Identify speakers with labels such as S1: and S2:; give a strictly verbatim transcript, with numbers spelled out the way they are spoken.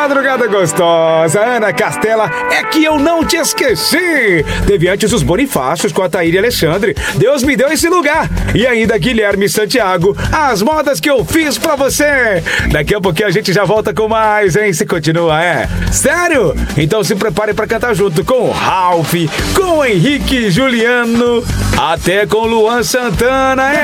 S1: madrugada gostosa. Ana Castela, é que eu não te esqueci. Teve antes os Bonifácios com a Thaíra e Alexandre. Deus me deu esse lugar. E ainda Guilherme Santiago, as modas que eu fiz pra você. Daqui a pouquinho a gente já volta com mais, hein? Se continua, é? Sério? Então se prepare pra cantar junto com o Ralph, com o Henrique e Juliano, até com Luan Santana, é?